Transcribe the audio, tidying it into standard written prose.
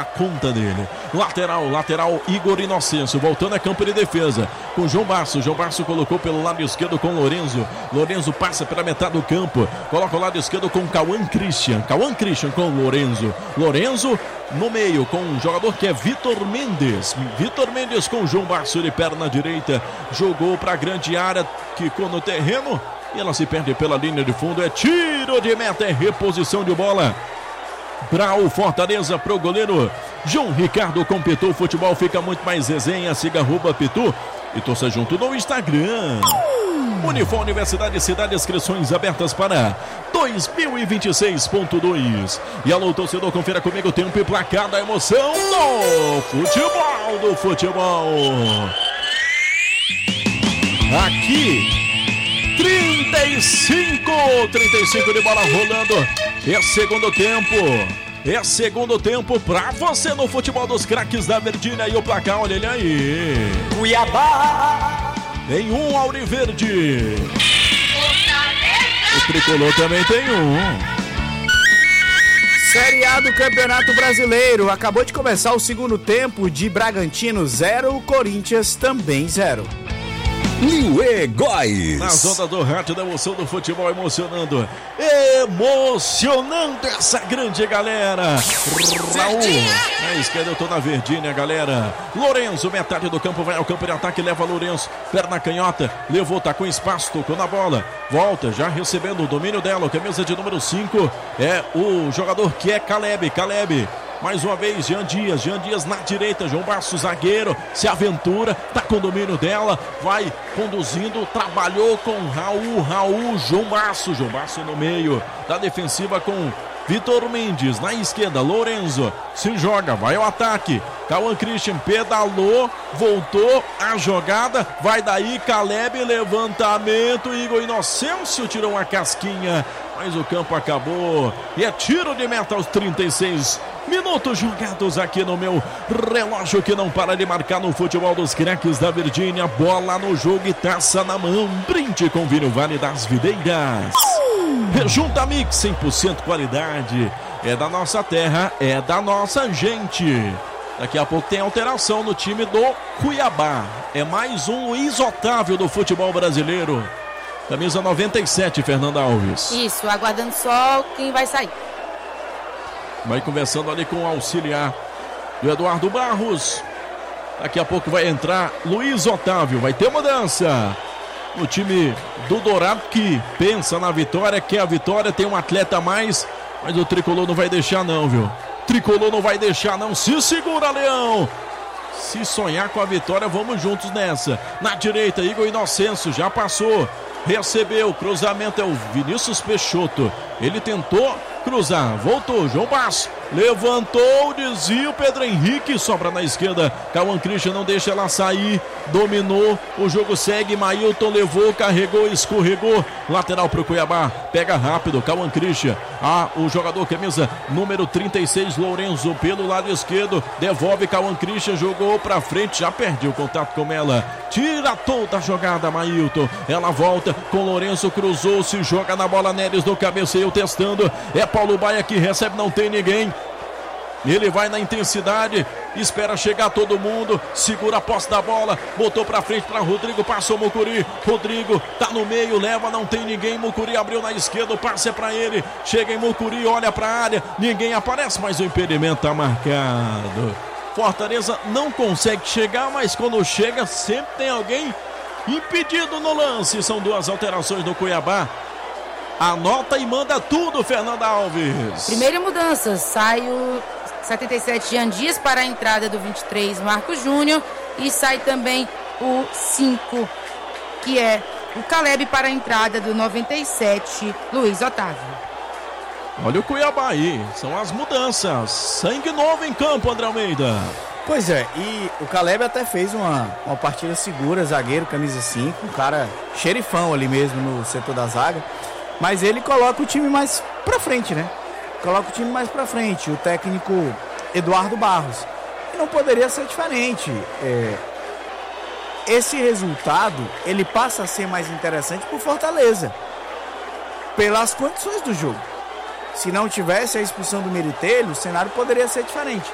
tomar conta dele. Lateral Igor Inocêncio, voltando a campo de defesa com João Barço colocou pelo lado esquerdo com Lorenzo passa pela metade do campo, coloca o lado esquerdo com Cauã Christian com Lorenzo no meio com um jogador que é Vitor Mendes com João Barço de perna direita, jogou para a grande área, quicou no terreno e ela se perde pela linha de fundo. É tiro de meta, é reposição de bola para o Fortaleza, para o goleiro João Ricardo. Com Pitu Futebol fica muito mais resenha. Siga @Pitu e torça junto no Instagram. Unifor Universidade Cidade, inscrições abertas para 2026.2. E alô, torcedor, confira comigo o tempo e placar da emoção do futebol. Aqui 35 de bola rolando. É segundo tempo pra você no futebol dos craques da Verdinha. E o placar, olha ele aí. Cuiabá tem um Auriverde. O tricolor também tem um. Série A do Campeonato Brasileiro. Acabou de começar o segundo tempo. De Bragantino 0, Corinthians também 0. Liuê Góes. Nas ondas do rádio da emoção do futebol, emocionando essa grande galera. Raul, na esquerda eu tô na Verdinha, galera. Lorenzo, metade do campo, vai ao campo de ataque, leva Lorenzo, perna canhota, levou, tá com espaço, tocou na bola, volta, já recebendo o domínio dela, camisa de número 5, é o jogador que é Caleb. Mais uma vez, Jean Dias na direita, João Barço, zagueiro, se aventura, tá com o domínio dela, vai conduzindo, trabalhou com Raul, João Barço no meio da defensiva com Vitor Mendes, na esquerda, Lorenzo, se joga, vai ao ataque, Cauã Christian pedalou, voltou a jogada, vai daí, Caleb, levantamento, Igor Inocêncio tirou uma casquinha, mas o campo acabou, e é tiro de meta aos 36 minutos jogados aqui no meu relógio que não para de marcar no futebol dos craques da Virgínia. Bola no jogo e taça na mão. Brinde com Vinho Vale das Videiras. Rejunta Mix, 100% qualidade. É da nossa terra, é da nossa gente. Daqui a pouco tem alteração no time do Cuiabá. É mais um Luiz Otávio do futebol brasileiro. Camisa 97, Fernanda Alves. Isso, aguardando só quem vai sair. Vai conversando ali com o auxiliar do Eduardo Barros. Daqui a pouco vai entrar Luiz Otávio. Vai ter mudança no time do Dourado, que pensa na vitória, quer a vitória, tem um atleta a mais, mas o tricolor não vai deixar não, viu? Tricolor não vai deixar não. Se segura, Leão. Se sonhar com a vitória, vamos juntos nessa. Na direita, Igor Inocêncio já passou. Recebeu, cruzamento é o Vinícius Peixoto. Ele tentou cruzar, voltou, João Barço, levantou, desvio, Pedro Henrique, sobra na esquerda, Cauã Christian não deixa ela sair, dominou, o jogo segue, Mailton levou, carregou, escorregou, lateral pro Cuiabá, pega rápido, Cauã Christian, o jogador camisa número 36, Lorenzo, pelo lado esquerdo, devolve Cauã Christian, jogou pra frente, já perdeu o contato com ela, tira toda a jogada, Mailton, ela volta com Lorenzo, cruzou, se joga na bola, Neres do cabeceio, testando, é Paulo Baia que recebe, não tem ninguém. Ele vai na intensidade, espera chegar todo mundo, segura a posse da bola, botou pra frente para Rodrigo, passou Mucuri, Rodrigo tá no meio, leva, não tem ninguém, Mucuri abriu na esquerda, o passe é pra ele, chega em Mucuri, olha pra área, ninguém aparece, mas o impedimento tá marcado. Fortaleza não consegue chegar, mas quando chega sempre tem alguém impedido no lance. São duas alterações do Cuiabá. Anota e manda tudo, Fernanda Alves. Primeira mudança, sai o 77 Jean Dias para a entrada do 23 Marcos Júnior e sai também o 5, que é o Caleb, para a entrada do 97 Luiz Otávio. Olha o Cuiabá aí, são as mudanças, sangue novo em campo, André Almeida. Pois é, e o Caleb até fez uma partida segura, zagueiro, camisa 5, um cara xerifão ali mesmo no setor da zaga. Mas ele coloca o time mais pra frente, né? O técnico Eduardo Barros. E não poderia ser diferente. Esse resultado, ele passa a ser mais interessante pro Fortaleza. Pelas condições do jogo. Se não tivesse a expulsão do Meritelho, o cenário poderia ser diferente.